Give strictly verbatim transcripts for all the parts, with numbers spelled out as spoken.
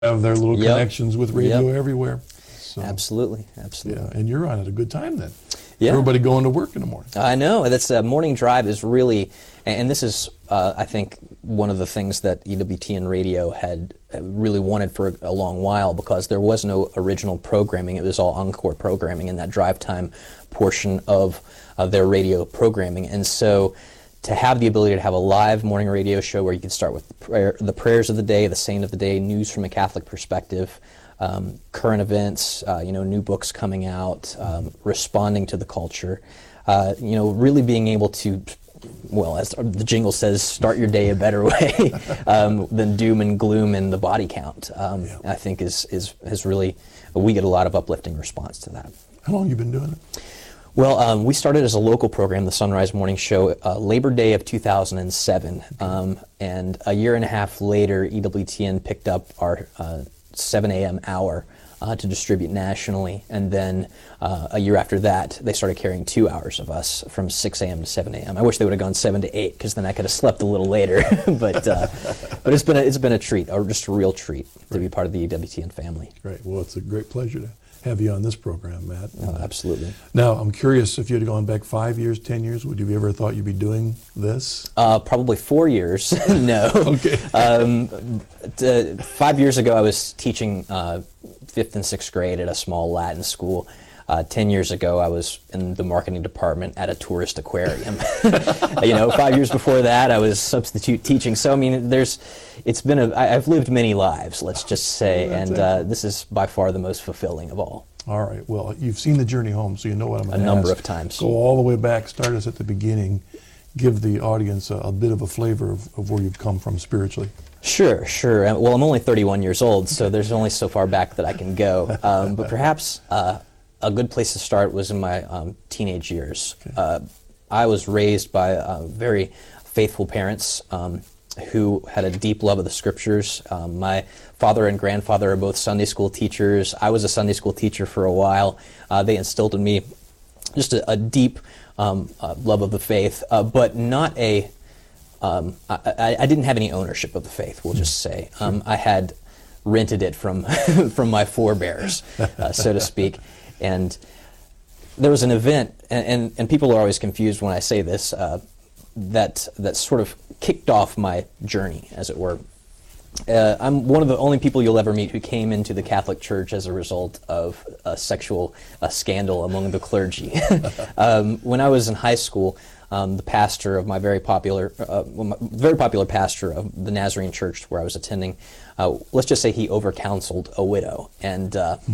have their little Yep. connections with radio Yep. everywhere. So, Absolutely, absolutely. yeah, and you're on at a good time then. Yeah. Everybody going to work in the morning. I know. That's uh, morning drive is really, and this is, uh, I think, one of the things that E W T N Radio had uh, really wanted for a long while, because there was no original programming. It was all encore programming in that drive time portion of uh, their radio programming. And so to have the ability to have a live morning radio show where you can start with the, prayer, the prayers of the day, the saint of the day, news from a Catholic perspective, Um, current events, uh, you know, new books coming out, um, responding to the culture, uh, you know, really being able to, well, as the jingle says, start your day a better way um, than doom and gloom and the body count. Um, Yeah. I think is is has really, we get a lot of uplifting response to that. How long have you been doing it? Well, um, we started as a local program, the Sunrise Morning Show, uh, Labor Day of two thousand seven, um, and a year and a half later, E W T N picked up our uh, seven a m hour uh, to distribute nationally, and then uh, a year after that, they started carrying two hours of us from six a m to seven a m I wish they would have gone seven to eight, because then I could have slept a little later. but uh, but it's been a, it's been a treat, or just a real treat, to be part of the E W T N family. Great. Well, it's a great pleasure to have you on this program, Matt. Oh, absolutely. Now, I'm curious, if you had gone back five years, ten years, would you have ever thought you'd be doing this? Uh, probably four years. No. Okay. Um, t- five years ago, I was teaching uh, fifth and sixth grade at a small Latin school. Uh, ten years ago, I was in the marketing department at a tourist aquarium. You know, five years before that, I was substitute teaching. So, I mean, there's, it's been a, I, I've lived many lives, let's just say, Well, that's and uh, this is by far the most fulfilling of all. All right. Well, you've seen the journey home, so you know what I'm going to A ask. number of times. Go all the way back, start us at the beginning, give the audience a, a bit of a flavor of, of where you've come from spiritually. Sure, sure. Uh, Well, I'm only thirty-one years old, so there's only so far back that I can go. Um, but perhaps uh, a good place to start was in my um, teenage years. Okay. Uh, I was raised by uh, very faithful parents um, who had a deep love of the Scriptures. Um, my father and grandfather are both Sunday school teachers. I was a Sunday school teacher for a while. Uh, they instilled in me just a, a deep um, uh, love of the faith, uh, but not a Um, I, I, I didn't have any ownership of the faith, we'll just say. Um, I had rented it from from my forebears, uh, so to speak. And there was an event, and, and, and people are always confused when I say this, uh, that, that sort of kicked off my journey, as it were. Uh, I'm one of the only people you'll ever meet who came into the Catholic Church as a result of a sexual uh, scandal among the clergy. um, when I was in high school, um, the pastor of my very popular, uh, well, my very popular pastor of the Nazarene Church where I was attending, uh, let's just say he over-counseled a widow, and uh, hmm.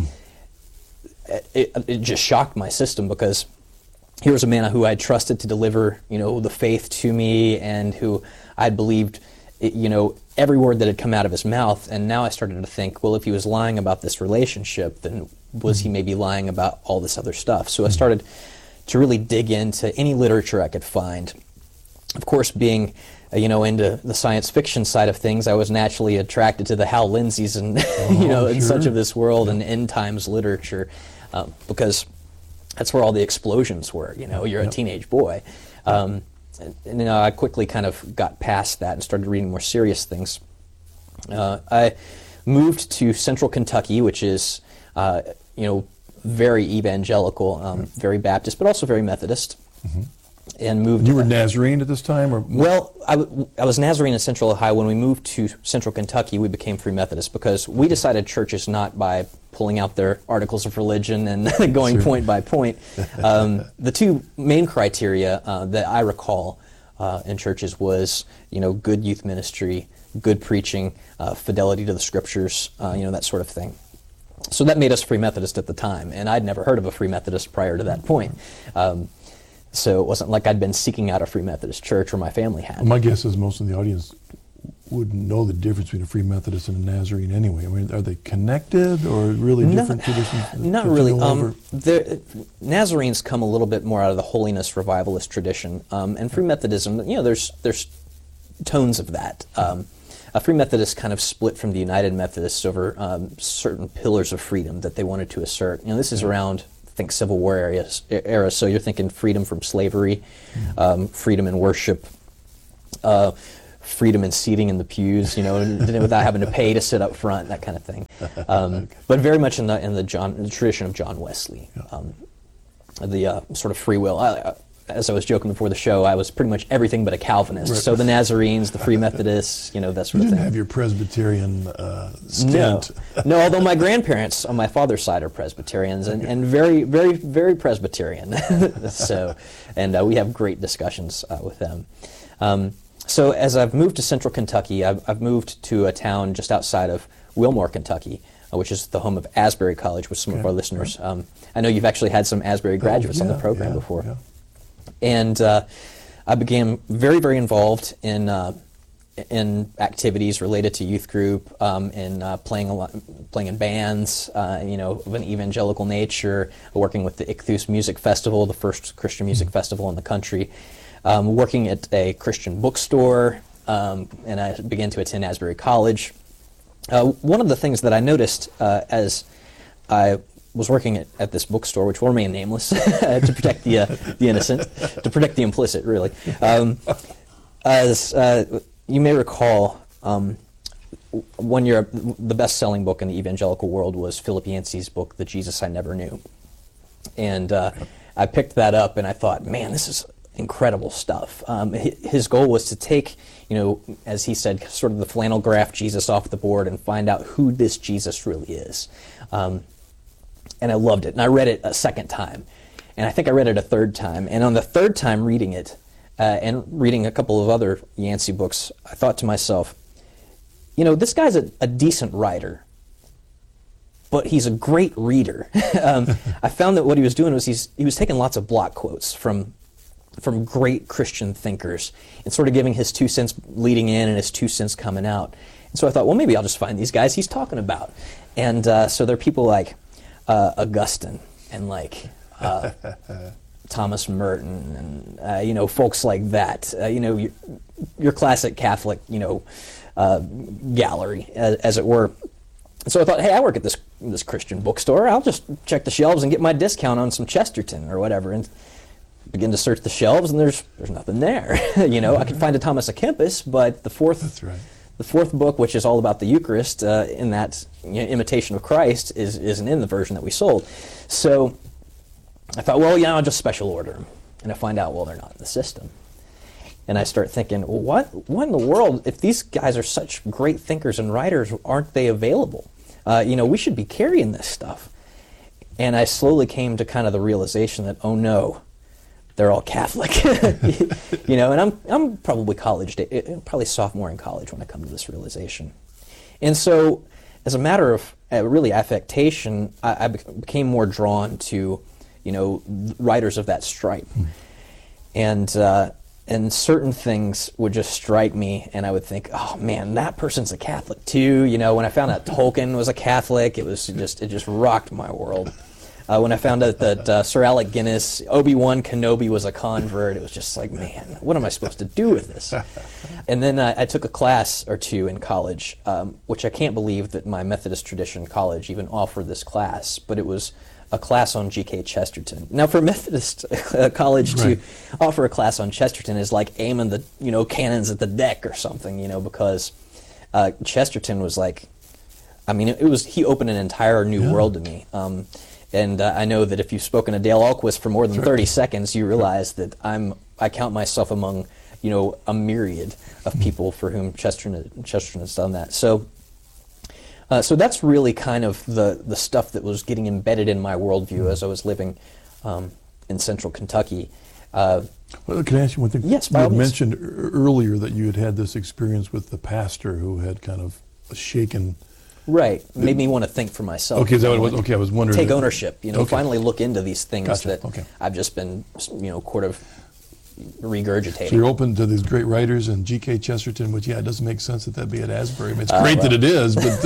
it, it just shocked my system, because here was a man who I trusted to deliver, you know, the faith to me, and who I believed, you know, every word that had come out of his mouth. And now I started to think, well, if he was lying about this relationship, then was he maybe lying about all this other stuff? So I started to really dig into any literature I could find. Of course, being, uh, you know, into the science fiction side of things, I was naturally attracted to the Hal Lindsays and, oh, you know, and sure. such of this world, yeah. and end times literature, um, because that's where all the explosions were. You know, you're yep. a teenage boy. Um, and, and, you know, I quickly kind of got past that and started reading more serious things. Uh, I moved to Central Kentucky, which is, uh, you know, very evangelical, um, right. very Baptist, but also very Methodist. Mm-hmm. And moved. You were Nazarene at this time, or well, I, w I was Nazarene in Central Ohio. When we moved to Central Kentucky, we became Free Methodist, because we decided churches not by pulling out their articles of religion and going sure. point by point. Um, the two main criteria uh, that I recall uh, in churches was, you know, good youth ministry, good preaching, uh, fidelity to the Scriptures, uh, you know, that sort of thing. So that made us Free Methodist at the time, and I'd never heard of a Free Methodist prior to that point. Um, So it wasn't like I'd been seeking out a Free Methodist church, or my family had. My guess is most of the audience wouldn't know the difference between a Free Methodist and a Nazarene anyway. I mean, are they connected, or really different not, traditions? Not really. Um, the, Nazarenes come a little bit more out of the holiness revivalist tradition, um, and Free Methodism, you know, there's there's tones of that. Um, a Free Methodist kind of split from the United Methodists over um, certain pillars of freedom that they wanted to assert. You know, this is yeah. around. think Civil War era, era, so you're thinking freedom from slavery, um, freedom in worship, uh, freedom in seating in the pews, you know, without having to pay to sit up front, that kind of thing. Um, okay. But very much in the in the John the tradition of John Wesley, yeah. um, the uh, sort of free will. I, as I was joking before the show, I was pretty much everything but a Calvinist. Right. So the Nazarenes, the Free Methodists, you know, that sort you of thing. You didn't have your Presbyterian uh, stint. No. no, although my grandparents on my father's side are Presbyterians, and, and very, very, very Presbyterian. So, and uh, we have great discussions uh, with them. Um, so as I've moved to central Kentucky, I've, I've moved to a town just outside of Wilmore, Kentucky, uh, which is the home of Asbury College, which some okay. of our listeners, um, I know you've actually had some Asbury graduates oh, yeah, on the program yeah, before. Yeah. And uh, I became very, very involved in uh, in activities related to youth group, um, in uh, playing a lot, playing in bands, uh, you know, of an evangelical nature, working with the Ichthus Music Festival, the first Christian music mm-hmm. festival in the country, um, working at a Christian bookstore, um, and I began to attend Asbury College. Uh, one of the things that I noticed uh, as I was working at, at this bookstore, which will remain nameless, to protect the uh, the innocent, to protect the implicit, really. Um, as uh, you may recall, um, one year the best-selling book in the evangelical world was Philip Yancey's book, The Jesus I Never Knew. And uh, I picked that up and I thought, man, this is incredible stuff. Um, his goal was to take, you know, as he said, sort of the flannel graph Jesus off the board and find out who this Jesus really is. Um, And I loved it. And I read it a second time. And I think I read it a third time. And on the third time reading it, uh, and reading a couple of other Yancey books, I thought to myself, you know, this guy's a, a decent writer, but he's a great reader. um, I found that what he was doing was he's, he was taking lots of block quotes from from great Christian thinkers and sort of giving his two cents leading in and his two cents coming out. And so I thought, well, maybe I'll just find these guys he's talking about. And uh, so there are people like Uh, Augustine and like uh, Thomas Merton and uh, you know, folks like that. Uh, you know, your, your classic Catholic, you know, uh, gallery, as, as it were. And so I thought, hey, I work at this this Christian bookstore. I'll just check the shelves and get my discount on some Chesterton or whatever, and begin to search the shelves, and there's there's nothing there. You know, I could find a Thomas à Kempis, but the fourth. That's right. The fourth book, which is all about the Eucharist, uh, in that, you know, imitation of Christ, is, isn't in the version that we sold. So I thought, well, yeah, I'll just special order them. And I find out, well, they're not in the system. And I start thinking, well, what, what in the world, if these guys are such great thinkers and writers, aren't they available? Uh, you know, we should be carrying this stuff. And I slowly came to kind of the realization that, oh no, they're all Catholic, you know, and I'm I'm probably college, day, probably sophomore in college when I come to this realization. And so, as a matter of uh, really affectation, I, I became more drawn to, you know, writers of that stripe, mm. and uh, and certain things would just strike me, and I would think, oh man, that person's a Catholic too. You know, when I found out Tolkien was a Catholic, it was just it just rocked my world. Uh, when I found out that uh, Sir Alec Guinness, Obi-Wan Kenobi was a convert, it was just like, man, what am I supposed to do with this? And then uh, I took a class or two in college, um, which I can't believe that my Methodist tradition college even offered this class, but it was a class on G K Chesterton. Now, for a Methodist uh, college right. to offer a class on Chesterton is like aiming the, you know, cannons at the deck or something, you know, because uh, Chesterton was like, I mean, it, it was, he opened an entire new yeah. world to me. Um, And uh, I know that if you've spoken to Dale Ahlquist for more than thirty seconds, you realize that I'm I count myself among, you know, a myriad of people for whom Chesterton Chesterton has done that. So, uh, so that's really kind of the the stuff that was getting embedded in my worldview as I was living um, in central Kentucky. Uh, well, can I ask you one thing? Yes, you by had all means. mentioned earlier that you had had this experience with the pastor who had kind of shaken. Right, made me want to think for myself. Okay, is that what it was? Okay, I was wondering. Take that, ownership, you know, okay. finally look into these things Gotcha. that Okay. I've just been, you know, sort of regurgitating. So you're open to these great writers and G K Chesterton, which, yeah, it doesn't make sense that that be at Asbury. I mean, it's Uh, great well. that it is, but...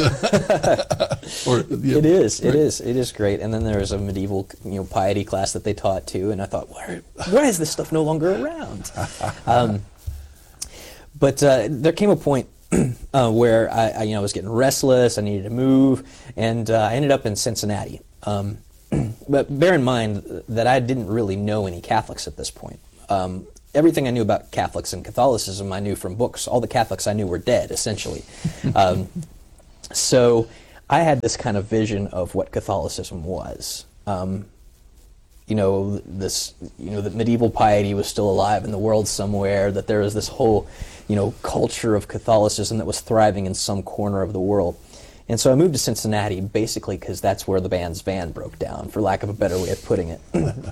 Uh, or, yeah, it is, it right. is, it is great. And then there was a medieval, you know, piety class that they taught too, and I thought, why, why is this stuff no longer around? Um, but uh, there came a point uh, where I, I, you know, I was getting restless. I needed to move, and uh, I ended up in Cincinnati. Um, but bear in mind that I didn't really know any Catholics at this point. Um, everything I knew about Catholics and Catholicism I knew from books. All the Catholics I knew were dead, essentially. um, so I had this kind of vision of what Catholicism was. Um, you know, this, you know, that medieval piety was still alive in the world somewhere, that there was this whole, you know, culture of Catholicism that was thriving in some corner of the world. And so I moved to Cincinnati basically because that's where the band's van broke down, for lack of a better way of putting it.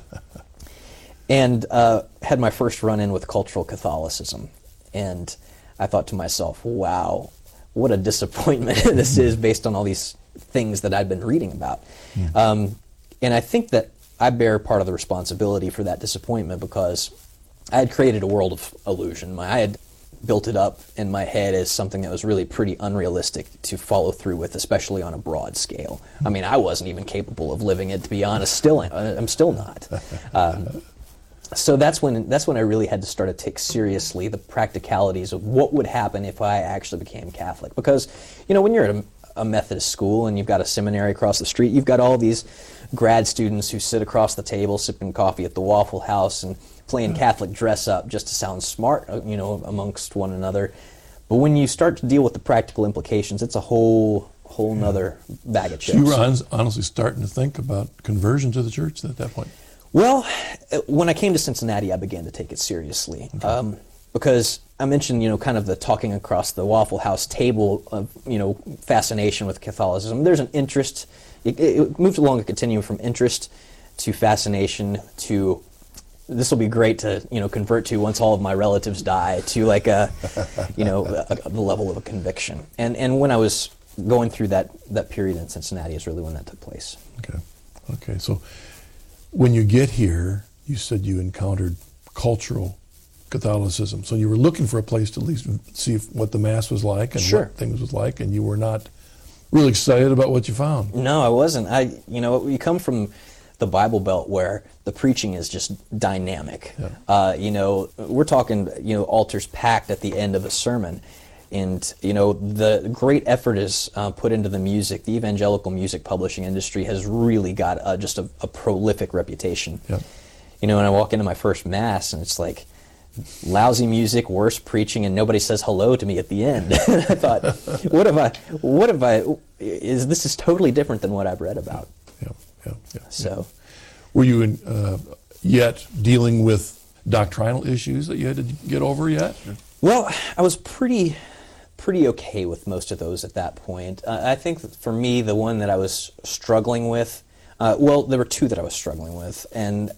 And uh, had my first run-in with cultural Catholicism. And I thought to myself, wow, what a disappointment this is based on all these things that I'd been reading about. Mm. Um, and I think that I bear part of the responsibility for that disappointment because I had created a world of illusion. My, I had built it up in my head as something that was really pretty unrealistic to follow through with, especially on a broad scale. I mean, I wasn't even capable of living it, to be honest. Still, I'm still not. Um, so that's when that's when I really had to start to take seriously the practicalities of what would happen if I actually became Catholic. Because, you know, when you're at a, a Methodist school and you've got a seminary across the street, you've got all these grad students who sit across the table sipping coffee at the Waffle House and playing Catholic dress-up just to sound smart, you know, amongst one another. But when you start to deal with the practical implications, it's a whole whole nother bag of chips. So you were hon- honestly starting to think about conversion to the church at that point? Well, when I came to Cincinnati, I began to take it seriously. Okay. Um, because I mentioned, you know, kind of the talking across the Waffle House table of, you know, fascination with Catholicism. There's an interest. It, it moved along a continuum from interest to fascination to this will be great to, you know, convert to once all of my relatives die, to like a, you know, a, a level of a conviction. And and when I was going through that that period in Cincinnati is really when that took place. Okay, okay. So when you get here, you said you encountered cultural Catholicism. So you were looking for a place to at least see if, what the Mass was like and Sure. what things was like, and you were not really excited about what you found. No, I wasn't. I, you know, you come from the Bible Belt where the preaching is just dynamic. Yeah. Uh, you know, we're talking, you know, altars packed at the end of a sermon. And, you know, the great effort is uh, put into the music. The evangelical music publishing industry has really got uh, just a, a prolific reputation. Yeah. You know, and I walk into my first Mass and it's like, lousy music, worse preaching, and nobody says hello to me at the end. I thought, what have I, what have I, is this is totally different than what I've read about. Yeah, yeah, yeah. So, were you in, uh, yet dealing with doctrinal issues that you had to get over yet? well, I was pretty, pretty okay with most of those at that point. Uh, I think that for me, the one that I was struggling with, uh, well, there were two that I was struggling with, and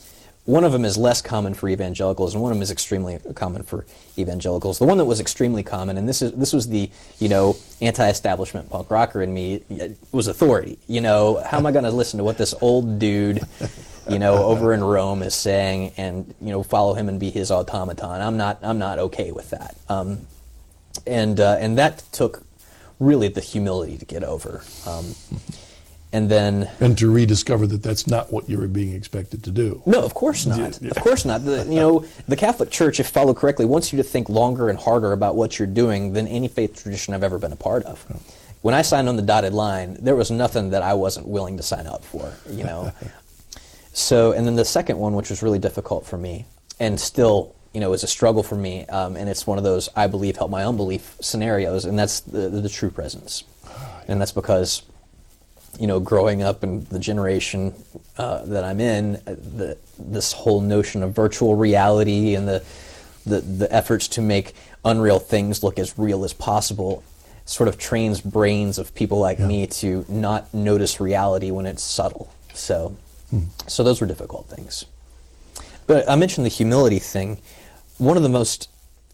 one of them is less common for evangelicals, and one of them is extremely common for evangelicals. The one that was extremely common, and this is this was the, you know, anti-establishment punk rocker in me, was authority. You know, how am I going to listen to what this old dude, you know, over in Rome is saying, and you know, follow him and be his automaton? I'm not I'm not okay with that. Um, and uh, and that took really the humility to get over. Um, And then, and to rediscover that that's not what you were being expected to do. No, of course not. Yeah, yeah. Of course not. The, you know, the Catholic Church, if followed correctly, wants you to think longer and harder about what you're doing than any faith tradition I've ever been a part of. Oh. When I signed on the dotted line, there was nothing that I wasn't willing to sign up for. You know, so and then the second one, which was really difficult for me, and still, you know, is a struggle for me, um, and it's one of those I believe help my unbelief scenarios, and that's the the, the true presence, oh, yeah. And that's because, you know, growing up in the generation uh, that I'm in, the, this whole notion of virtual reality and the, the the efforts to make unreal things look as real as possible sort of trains brains of people like yeah. me to not notice reality when it's subtle. So, hmm. so those were difficult things. But I mentioned the humility thing. One of the most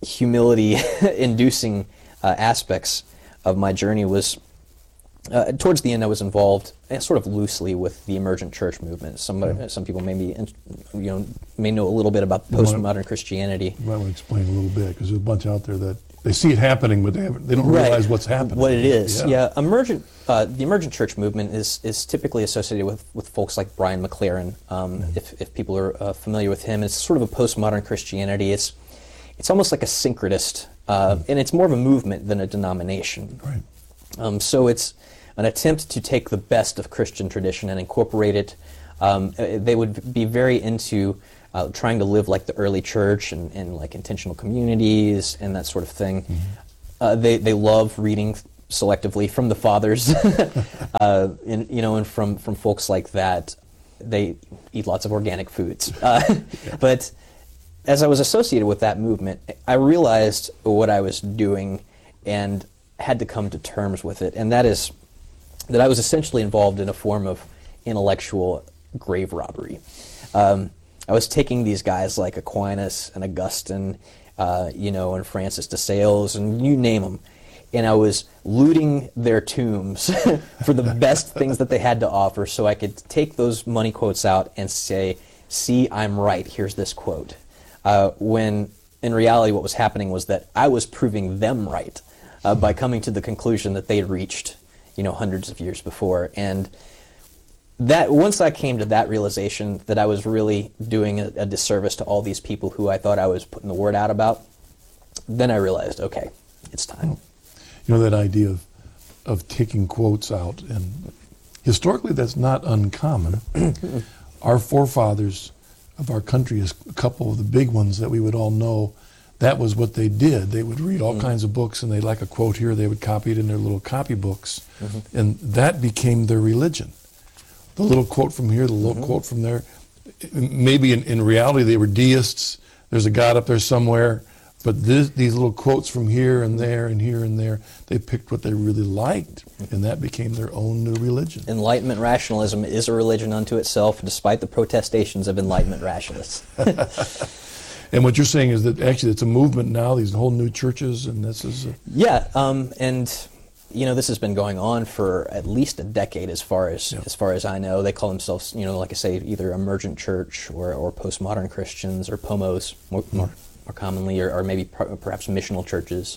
humility-inducing uh, aspects of my journey was Uh, towards the end, I was involved, uh, sort of loosely, with the emergent church movement. Some mm. some people may be, you know, may know a little bit about postmodern Christianity. You might want to explain a little bit, because there's a bunch out there that they see it happening, but they haven't, they don't right. realize what's happening. What it is, yeah. yeah. Emergent, uh, the emergent church movement is is typically associated with, with folks like Brian McLaren. Um, mm. If if people are uh, familiar with him, it's sort of a postmodern Christianity. It's it's almost like a syncretist, uh, mm. and it's more of a movement than a denomination. Right. Um, so it's an attempt to take the best of Christian tradition and incorporate it. Um, they would be very into uh, trying to live like the early church and, and like intentional communities and that sort of thing. Mm-hmm. uh, they they love reading selectively from the fathers, uh, and you know, and from from folks like that. They eat lots of organic foods, uh, yeah. But as I was associated with that movement, I realized what I was doing and had to come to terms with it, and that is that I was essentially involved in a form of intellectual grave robbery. Um, I was taking these guys like Aquinas and Augustine, uh, you know, and Francis de Sales, and you name them, and I was looting their tombs for the best things that they had to offer so I could take those money quotes out and say, see, I'm right, here's this quote. Uh, when in reality what was happening was that I was proving them right uh, by coming to the conclusion that they had reached, you know, hundreds of years before. And that once I came to that realization that I was really doing a, a disservice to all these people who I thought I was putting the word out about, then I realized, okay, it's time. You know, that idea of, of taking quotes out, and historically that's not uncommon. Our forefathers of our country, is a couple of the big ones that we would all know, that was what they did. They would read all mm-hmm. kinds of books, and they'd like a quote here, they would copy it in their little copybooks, mm-hmm. and that became their religion. The little quote from here, the little mm-hmm. quote from there. Maybe in, in reality they were deists, there's a God up there somewhere, but this, these little quotes from here and there and here and there, they picked what they really liked, and that became their own new religion. Enlightenment rationalism is a religion unto itself, despite the protestations of Enlightenment rationalists. And what you're saying is that actually it's a movement now, these whole new churches, and this is... A... Yeah, um, and you know, this has been going on for at least a decade as far as yeah. as far as I know. They call themselves, you know, like I say, either emergent church or, or postmodern Christians or P O M Os, more, mm-hmm. more more commonly, or, or maybe per, perhaps missional churches,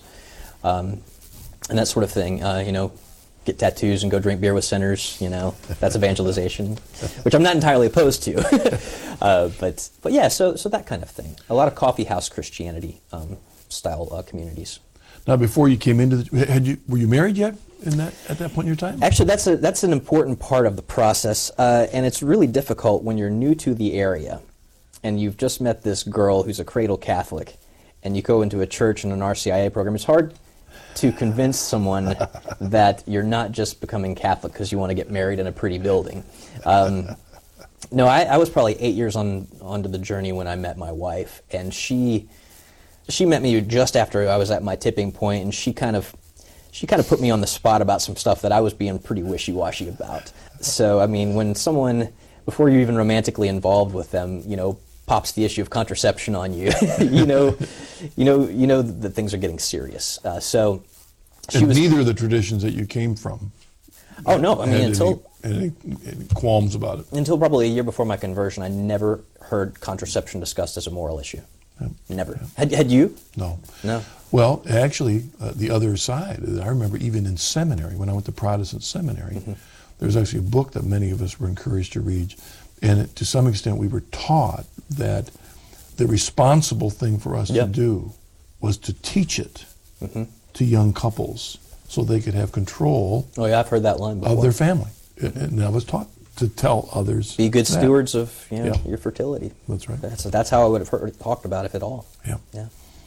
um, and that sort of thing. Uh, you know, get tattoos and go drink beer with sinners. You know, that's evangelization, which I'm not entirely opposed to. uh, but but yeah, so so that kind of thing. A lot of coffee house Christianity um, style uh, communities. Now, before you came into the, had you were you married yet in that at that point in your time? Actually, that's a that's an important part of the process, uh, and it's really difficult when you're new to the area. And you've just met this girl who's a cradle Catholic, and you go into a church and an R C I A program. It's hard to convince someone that you're not just becoming Catholic because you want to get married in a pretty building. Um, no, I, I was probably eight years on onto the journey when I met my wife, and she she met me just after I was at my tipping point, and she kind of she kind of put me on the spot about some stuff that I was being pretty wishy-washy about. So, I mean, when someone, before you're even romantically involved with them, you know, pops the issue of contraception on you, you know, you know, you know that things are getting serious. Uh, so, she and was neither of the traditions that you came from. Oh no, I mean until any, any, any qualms about it. Until probably a year before my conversion, I never heard contraception discussed as a moral issue. Yeah. Never. Yeah. Had had you? No. No. Well, actually, uh, the other side. I remember even in seminary, when I went to Protestant seminary, mm-hmm. there was actually a book that many of us were encouraged to read. And to some extent, we were taught that the responsible thing for us yep. to do was to teach it mm-hmm. to young couples so they could have control oh, yeah, I've heard that line before. Of their family. And I was taught to tell others. Be good that. stewards of you know, yeah. your fertility. That's right. That's, that's how I would have heard, talked about it at all. Yeah. yeah.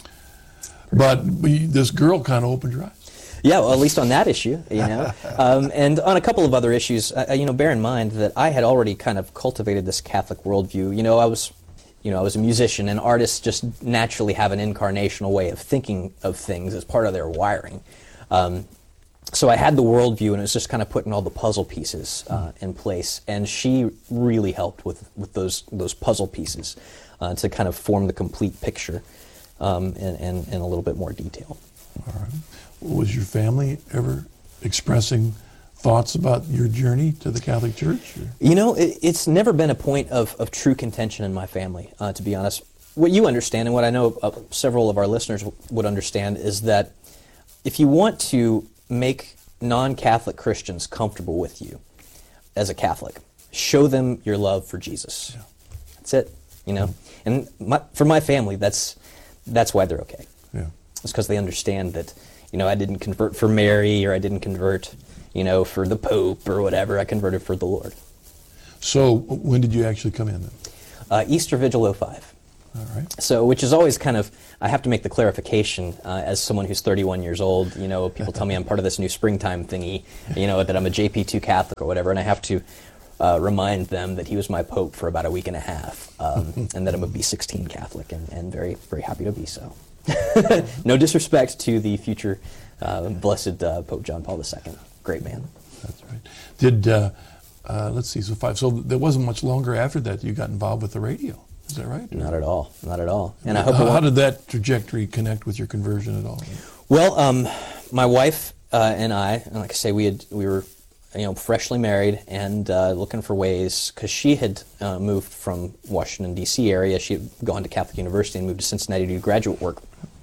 But we, this girl kind of opened your eyes. Yeah, well, at least on that issue, you know, um, and on a couple of other issues, uh, you know, bear in mind that I had already kind of cultivated this Catholic worldview. You know, I was, you know, I was a musician, and artists just naturally have an incarnational way of thinking of things as part of their wiring. Um, so I had the worldview, and it was just kind of putting all the puzzle pieces uh, in place. And she really helped with with those those puzzle pieces uh, to kind of form the complete picture um, in, in, in a little bit more detail. All right. Was your family ever expressing thoughts about your journey to the Catholic Church? Or? You know, it, it's never been a point of, of true contention in my family, uh, to be honest. What you understand, and what I know uh, several of our listeners w- would understand, is that if you want to make non-Catholic Christians comfortable with you as a Catholic, show them your love for Jesus. Yeah. That's it, you know. Mm-hmm. And my, for my family, that's that's why they're okay. Yeah. It's because they understand that, you know, I didn't convert for Mary, or I didn't convert, you know, for the Pope or whatever. I converted for the Lord. So when did you actually come in then? Uh, Easter Vigil oh five. All right. So, which is always kind of, I have to make the clarification uh, as someone who's thirty-one years old. You know, people tell me I'm part of this new springtime thingy, you know, that I'm a J P two Catholic or whatever, and I have to uh, remind them that he was my Pope for about a week and a half, um, and that I'm a B sixteen Catholic, and, and very, very happy to be so. No disrespect to the future uh, blessed uh, Pope John Paul the Second. Great man. That's right. Did, uh, uh, let's see, so five, so there wasn't much longer after that you got involved with the radio. Is that right? Not at all. Not at all. And I hope. How, it how won't- did that trajectory connect with your conversion at all? Well, um, my wife uh, and I, and like I say, we had we were, you know, freshly married and uh, looking for ways, because she had uh, moved from Washington D C area. She had gone to Catholic University and moved to Cincinnati to do graduate work.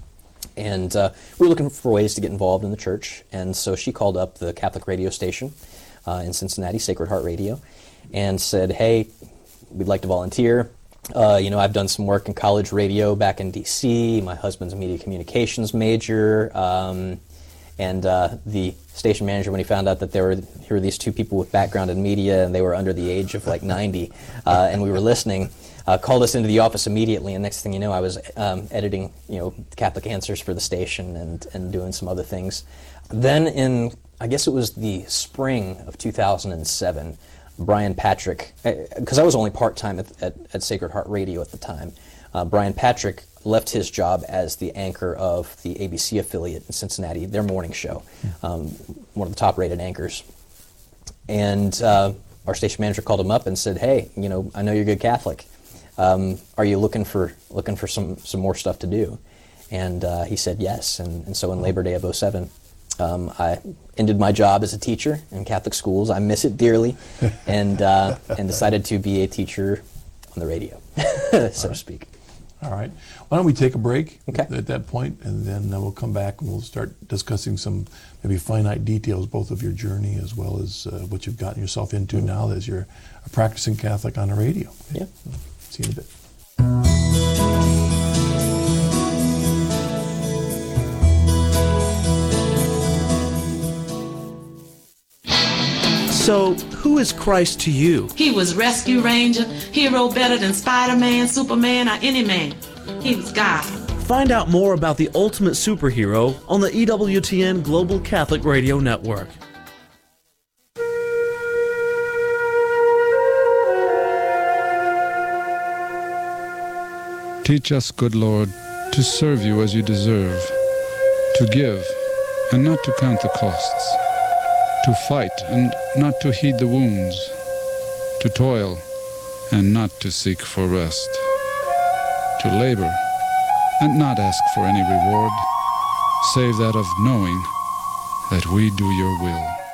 And uh, we were looking for ways to get involved in the church. And so she called up the Catholic radio station uh, in Cincinnati, Sacred Heart Radio, and said, "Hey, we'd like to volunteer. Uh, you know, I've done some work in college radio back in D C. My husband's a media communications major." Um, and uh, the station manager, when he found out that there were, here were these two people with background in media and they were under the age of like ninety, uh, and we were listening, uh, called us into the office immediately. And next thing you know, I was um, editing, you know, Catholic Answers for the station and, and doing some other things. Then in, I guess it was the spring of two thousand seven, Brian Patrick, because I was only part-time at, at, at Sacred Heart Radio at the time, uh, Brian Patrick left his job as the anchor of the A B C affiliate in Cincinnati, their morning show, um, one of the top-rated anchors. And uh, our station manager called him up and said, "Hey, you know, I know you're a good Catholic. Um, are you looking for looking for some, some more stuff to do?" And uh, he said yes. And, and so in Labor Day of oh seven, Um, I ended my job as a teacher in Catholic schools. I miss it dearly, and uh, and decided to be a teacher on the radio, so to speak. All right. Why don't we take a break Okay. at that point, and then uh, we'll come back and we'll start discussing some maybe finite details, both of your journey as well as uh, what you've gotten yourself into Mm-hmm. now as you're a practicing Catholic on the radio. Yeah. See you in a bit. So, who is Christ to you? He was Rescue Ranger, hero better than Spider-Man, Superman, or any man. He was God. Find out more about the ultimate superhero on the E W T N Global Catholic Radio Network. Teach us, good Lord, to serve you as you deserve, to give and not to count the costs, to fight and not to heed the wounds, to toil and not to seek for rest, to labor and not ask for any reward, save that of knowing that we do your will.